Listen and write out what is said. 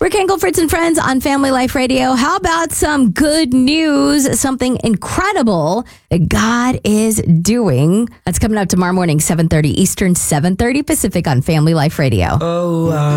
Rick Engel, Fritz and Friends on Family Life Radio. How about some good news? Something incredible that God is doing. That's coming up tomorrow morning, 7:30 Eastern, 7:30 Pacific on Family Life Radio.